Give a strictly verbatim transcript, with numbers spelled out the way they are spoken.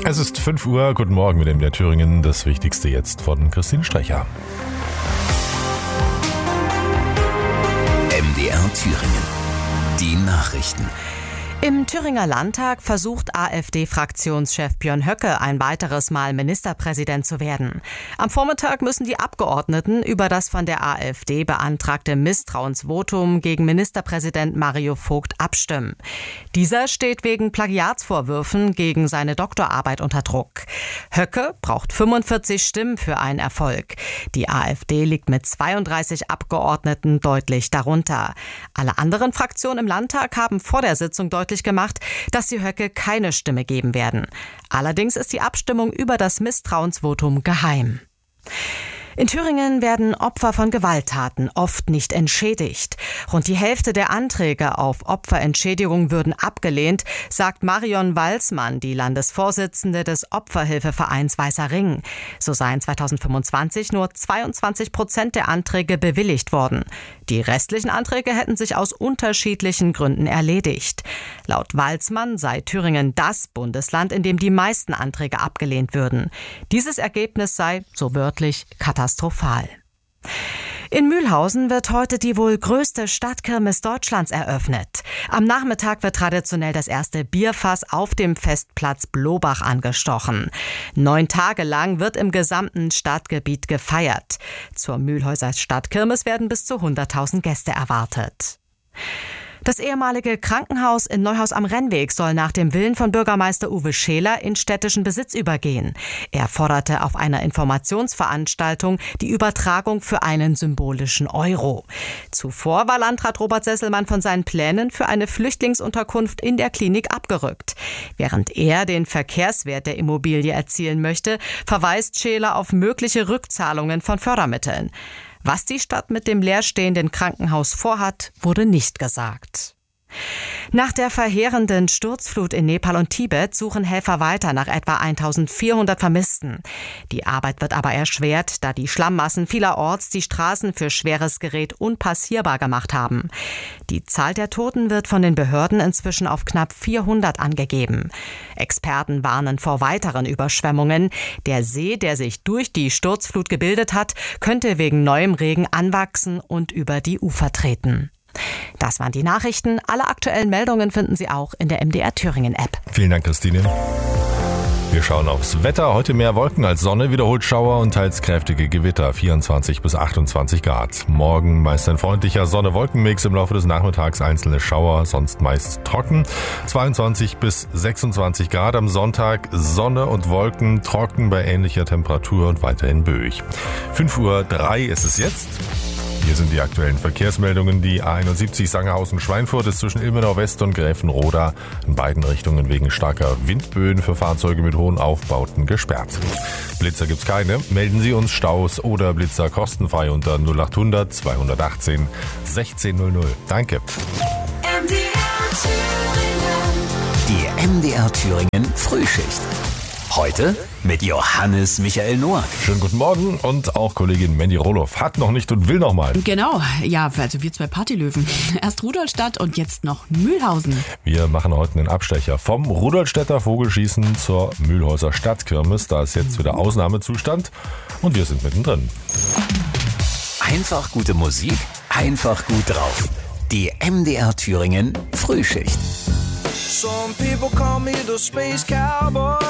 Es ist fünf Uhr, guten Morgen mit dem M D R Thüringen. Das Wichtigste jetzt von Christine Strecher. M D R Thüringen. Die Nachrichten. Im Thüringer Landtag versucht AfD-Fraktionschef Björn Höcke ein weiteres Mal Ministerpräsident zu werden. Am Vormittag müssen die Abgeordneten über das von der AfD beantragte Misstrauensvotum gegen Ministerpräsident Mario Vogt abstimmen. Dieser steht wegen Plagiatsvorwürfen gegen seine Doktorarbeit unter Druck. Höcke braucht fünfundvierzig Stimmen für einen Erfolg. Die AfD liegt mit zweiunddreißig Abgeordneten deutlich darunter. Alle anderen Fraktionen im Landtag haben vor der Sitzung deutlich gemacht, dass sie Höcke keine Stimme geben werden. Allerdings ist die Abstimmung über das Misstrauensvotum geheim. In Thüringen werden Opfer von Gewalttaten oft nicht entschädigt. Rund die Hälfte der Anträge auf Opferentschädigung würden abgelehnt, sagt Marion Walsmann, die Landesvorsitzende des Opferhilfevereins Weißer Ring. So seien zweitausendfünfundzwanzig nur zweiundzwanzig Prozent der Anträge bewilligt worden. Die restlichen Anträge hätten sich aus unterschiedlichen Gründen erledigt. Laut Walsmann sei Thüringen das Bundesland, in dem die meisten Anträge abgelehnt würden. Dieses Ergebnis sei, so wörtlich, katastrophal. In Mühlhausen wird heute die wohl größte Stadtkirmes Deutschlands eröffnet. Am Nachmittag wird traditionell das erste Bierfass auf dem Festplatz Blobach angestochen. Neun Tage lang wird im gesamten Stadtgebiet gefeiert. Zur Mühlhäuser Stadtkirmes werden bis zu hunderttausend Gäste erwartet. Das ehemalige Krankenhaus in Neuhaus am Rennweg soll nach dem Willen von Bürgermeister Uwe Scheler in städtischen Besitz übergehen. Er forderte auf einer Informationsveranstaltung die Übertragung für einen symbolischen Euro. Zuvor war Landrat Robert Sesselmann von seinen Plänen für eine Flüchtlingsunterkunft in der Klinik abgerückt. Während er den Verkehrswert der Immobilie erzielen möchte, verweist Scheler auf mögliche Rückzahlungen von Fördermitteln. Was die Stadt mit dem leerstehenden Krankenhaus vorhat, wurde nicht gesagt. Nach der verheerenden Sturzflut in Nepal und Tibet suchen Helfer weiter nach etwa eintausendvierhundert Vermissten. Die Arbeit wird aber erschwert, da die Schlammmassen vielerorts die Straßen für schweres Gerät unpassierbar gemacht haben. Die Zahl der Toten wird von den Behörden inzwischen auf knapp vierhundert angegeben. Experten warnen vor weiteren Überschwemmungen. Der See, der sich durch die Sturzflut gebildet hat, könnte wegen neuem Regen anwachsen und über die Ufer treten. Das waren die Nachrichten. Alle aktuellen Meldungen finden Sie auch in der M D R Thüringen App. Vielen Dank, Christine. Wir schauen aufs Wetter. Heute mehr Wolken als Sonne, wiederholt Schauer und teils kräftige Gewitter, vierundzwanzig bis achtundzwanzig Grad. Morgen meist ein freundlicher Sonne-Wolken-Mix, im Laufe des Nachmittags einzelne Schauer, sonst meist trocken. zweiundzwanzig bis sechsundzwanzig Grad am Sonntag, Sonne und Wolken, trocken bei ähnlicher Temperatur und weiterhin böig. fünf Uhr drei ist es jetzt. Hier sind die aktuellen Verkehrsmeldungen. Die A einundsiebzig Sangerhausen-Schweinfurt ist zwischen Ilmenau West und Gräfenroda in beiden Richtungen wegen starker Windböen für Fahrzeuge mit hohen Aufbauten gesperrt. Blitzer gibt's keine. Melden Sie uns Staus oder Blitzer kostenfrei unter null achthundert zweihundertachtzehn sechzehnhundert. Danke. M D R Thüringen. Die M D R Thüringen Frühschicht. Heute mit Johannes Michael Noack. Schönen guten Morgen und auch Kollegin Mandy Roloff hat noch nicht und will noch mal. Genau, ja, also wir zwei Partylöwen. Erst Rudolstadt und jetzt noch Mühlhausen. Wir machen heute einen Abstecher vom Rudolstädter Vogelschießen zur Mühlhäuser Stadtkirmes. Da ist jetzt wieder Ausnahmezustand und wir sind mittendrin. Einfach gute Musik, einfach gut drauf. Die M D R Thüringen Frühschicht. Some people call me the space cowboy.